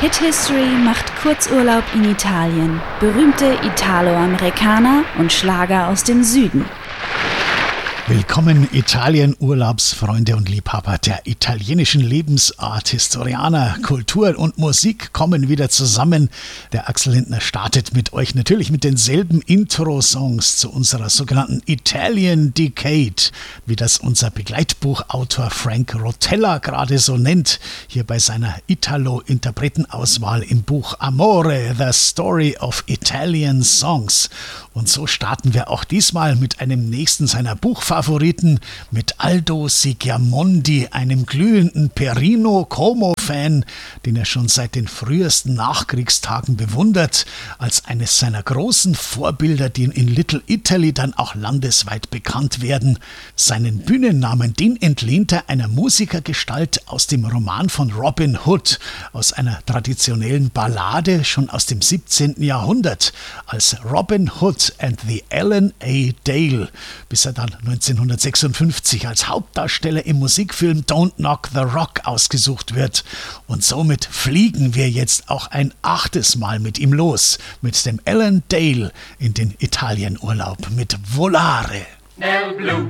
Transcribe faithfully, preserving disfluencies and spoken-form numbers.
Hit History macht Kurzurlaub in Italien, berühmte Italo-Amerikaner und Schlager aus dem Süden. Willkommen Italien-Urlaubsfreunde und Liebhaber der italienischen Lebensart. Historianer, Kultur und Musik kommen wieder zusammen. Der Axel Lindner startet mit euch natürlich mit denselben Intro-Songs zu unserer sogenannten Italian Decade, wie das unser Begleitbuchautor Frank Rotella gerade so nennt, hier bei seiner Italo-Interpretenauswahl im Buch Amore, The Story of Italian Songs. Und so starten wir auch diesmal mit einem nächsten seiner Buchfavoriten, mit Aldo Sigiamondi, einem glühenden Perino Como-Fan, den er schon seit den frühesten Nachkriegstagen bewundert, als eines seiner großen Vorbilder, die in Little Italy dann auch landesweit bekannt werden. Seinen Bühnennamen, den entlehnt er einer Musikergestalt aus dem Roman von Robin Hood, aus einer traditionellen Ballade schon aus dem siebzehnten Jahrhundert, als Robin Hood and the Alan A. Dale, bis er dann neunzehnhundertsechsundfünfzig als Hauptdarsteller im Musikfilm Don't Knock the Rock ausgesucht wird. Und somit fliegen wir jetzt auch ein achtes Mal mit ihm los, mit dem Alan Dale in den Italienurlaub mit Volare. Nel blu